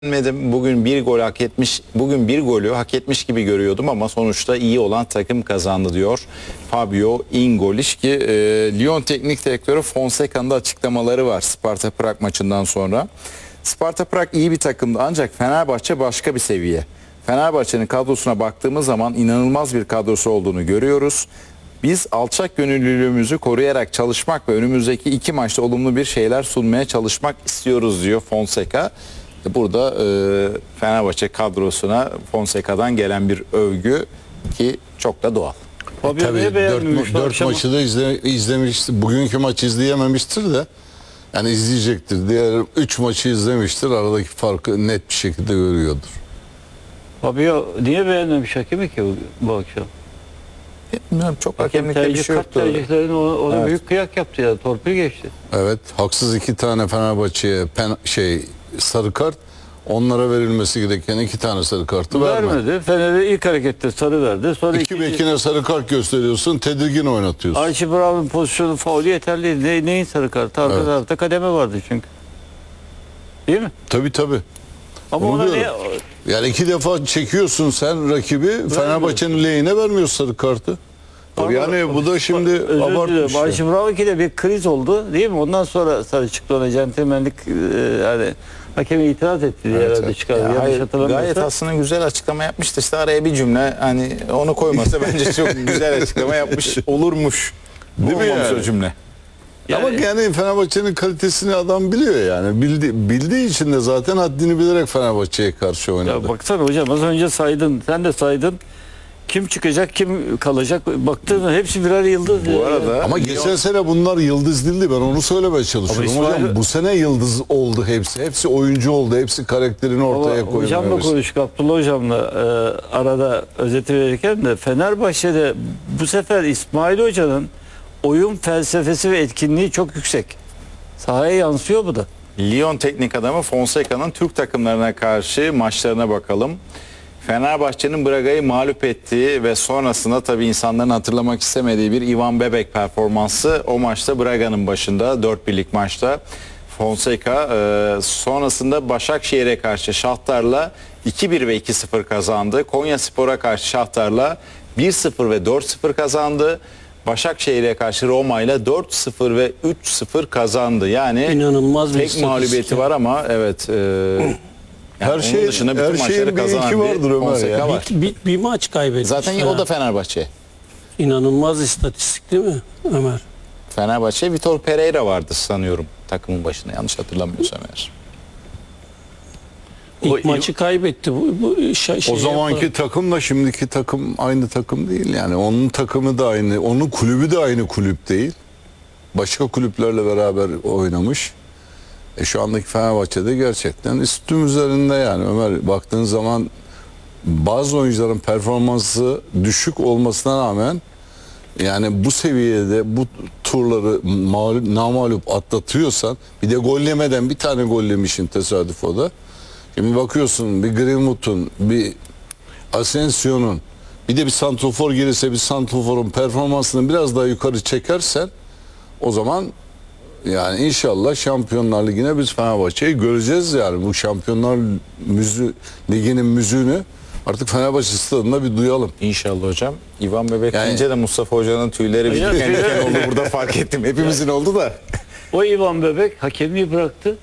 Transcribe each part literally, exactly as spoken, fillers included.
Bugün bir gol hak etmiş, bugün bir golü hak etmiş gibi görüyordum ama sonuçta iyi olan takım kazandı diyor Fabio Ingoliş ki e, Lyon Teknik Direktörü Fonseca'nın da açıklamaları var Sparta Prag maçından sonra. Sparta Prag iyi bir takımdı ancak Fenerbahçe başka bir seviye. Fenerbahçe'nin kadrosuna baktığımız zaman inanılmaz bir kadrosu olduğunu görüyoruz. Biz alçak gönüllülüğümüzü koruyarak çalışmak ve önümüzdeki iki maçta olumlu bir şeyler sunmaya çalışmak istiyoruz diyor Fonseca. Burada e, Fenerbahçe kadrosuna Fonseca'dan gelen bir övgü ki çok da doğal. E, tabii dört, dört maçı da izle, izlemiştir. Bugünkü maçı izleyememiştir de yani izleyecektir. Diğer üç maçı izlemiştir. Aradaki farkı net bir şekilde görüyordur. Fabio niye beğenmemiş hakemi ki bu, bu akşam? Bilmiyorum, çok Hakem hakemlikte tercih, bir şey yoktu. tercihlerini ona, ona Evet. büyük kıyak yaptı ya. Torpil geçti. Evet, haksız iki tane Fenerbahçe'ye pen, şey sarı kart, onlara verilmesi gereken iki tane sarı kartı vermedi. Vermedi. Fener'e ilk harekette sarı verdi. Sonra İki ikinci... bekine sarı kart gösteriyorsun, tedirgin oynatıyorsun. Archie Brown'un pozisyonu faulü yeterli. Ne, neyin sarı kartı? Arka Evet. tarafta kademe vardı çünkü. Değil mi? Tabii tabii. Ama Onu ona ne... diyorum. Yani iki defa çekiyorsun sen rakibi, Fenerbahçe'nin lehine vermiyor sarı kartı. Tabii yani bu da şimdi Özür abartmış. dilerim. Archie Brown'unki bir kriz oldu değil mi? Ondan sonra sarı çıktı ona. Centilmenlik e, yani hakeme itiraz etti diye Evet, herhalde evet. çıkardı. Ya Yanlış hayır, hatırlamıyorsam. gayet aslında güzel açıklama yapmıştı. İşte araya bir cümle hani onu koymasa bence çok güzel açıklama yapmış olurmuş. Değil mi Olmamış yani? o cümle. Ama yani Fenerbahçe'nin kalitesini adam biliyor yani. Bildi, bildiği için de zaten haddini bilerek Fenerbahçe'ye karşı oynadı. Ya baksana hocam az önce saydın, sen de saydın. Kim çıkacak, kim kalacak? Baktığında hepsi birer yıldız. Bu arada Ama geçen sene bunlar yıldız değildi. Ben onu söylemeye çalışıyorum. Ama İsmail- Hocam bu sene yıldız oldu hepsi. Hepsi oyuncu oldu. Hepsi karakterini ortaya Ama hocamla koyuyor. konuştuk, Abdullah hocamla e, arada özeti verirken de Fenerbahçe'de bu sefer İsmail Hoca'nın oyun felsefesi ve etkinliği çok yüksek. Sahaya yansıyor bu da. Lyon teknik adamı Fonseca'nın Türk takımlarına karşı maçlarına bakalım. Fenerbahçe'nin Braga'yı mağlup ettiği ve sonrasında tabii insanların hatırlamak istemediği bir Ivan Bebek performansı o maçta Braga'nın başında dört birlik maçta. Fonseca e, sonrasında Başakşehir'e karşı Şahtar'la iki bir ve iki sıfır kazandı. Konyaspor'a karşı Şahtar'la bir sıfır ve dört sıfır kazandı. Başakşehir'e karşı Roma'yla dört sıfır ve üç sıfır kazandı. Yani İnanılmaz bir tek istatistik mağlubiyeti ya. var ama evet. E, yani Her onun şeyin- dışında bütün her maçları şeyin bir kazanan iki vardır Ömer Fonseca ya. var. Bir, bir, bir maç kaybetmiş. Zaten o da Fenerbahçe. İnanılmaz istatistik değil mi Ömer? Fenerbahçe Vitor Pereira vardı sanıyorum takımın başına, yanlış hatırlamıyorsam eğer. İlk O- maçı kaybetti. Bu, bu şey, O zamanki takımla şimdiki takım aynı takım değil yani. Onun takımı da aynı, onun kulübü de aynı kulüp değil. Başka kulüplerle beraber oynamış. E şu andaki Fenerbahçe'de gerçekten üstüm üzerinde yani. Ömer, baktığın zaman bazı oyuncuların performansı düşük olmasına rağmen yani bu seviyede bu turları mağlup, namağlup atlatıyorsan, bir de gol yemeden bir tane gol yemişin, tesadüf o da. Şimdi bakıyorsun bir Greenwood'un, bir Asensio'nun, bir de bir santrofor gelirse bir santroforun performansını biraz daha yukarı çekersen o zaman yani inşallah Şampiyonlar Ligi'ne biz Fenerbahçe'yi göreceğiz yani. Bu Şampiyonlar müzü, Ligi'nin müziğini artık Fenerbahçe stadında bir duyalım. İnşallah hocam. İvan Bebek Yani- deyince de Mustafa Hoca'nın tüyleri bir Ya, diken diken tüyleri- oldu burada, fark ettim. Hepimizin oldu da. O Ivan Bebek hakemliği bıraktı.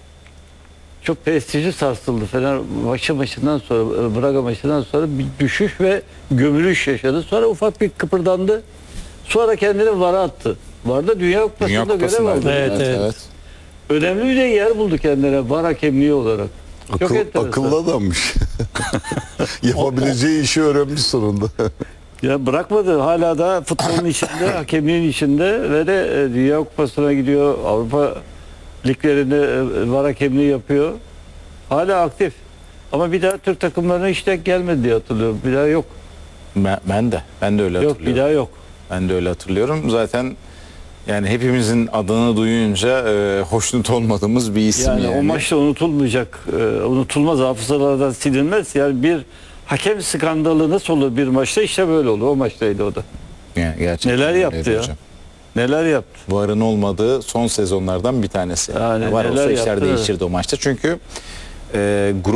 Çok prestijli sarsıldı. Fenerbahçe maçından sonra, Braga maçından sonra bir düşüş ve gömülüş yaşadı. Sonra ufak bir kıpırdandı. Sonra kendini vara attı. Varda Dünya Dünya Kupası'nda görev Kupası'nda. aldı. Evet, evet. Önemli bir de yer buldu kendine var hakemliği olarak. Çok Akıl, enteresan. akıllı adammış. Yapabileceği işi öğrenmiş sonunda. Ya bırakmadı. Hala da futbolun içinde, hakemliğin içinde ve de e, Dünya Kupası'na gidiyor. Avrupa liglerinde e, var hakemliği yapıyor. Hala aktif. Ama bir daha Türk takımlarına hiç denk gelmedi diye hatırlıyorum. Bir daha yok. Ben, ben de. Ben de öyle Yok hatırlıyorum. bir daha yok. Ben de öyle hatırlıyorum. Zaten yani hepimizin adını duyunca e, hoşnut olmadığımız bir isim Yani, yani. o maçta unutulmayacak, e, unutulmaz, hafızalardan silinmez. Yani bir hakem skandalı nasıl olur bir maçta, işte böyle oldu. O maçtaydı o da. Yani gerçekten Neler yaptı öyle ya? hocam. Neler yaptı? VAR'ın olmadığı son sezonlardan bir tanesi. Yani VAR neler olsa işler yaptı, değişirdi o maçta. Çünkü e, grup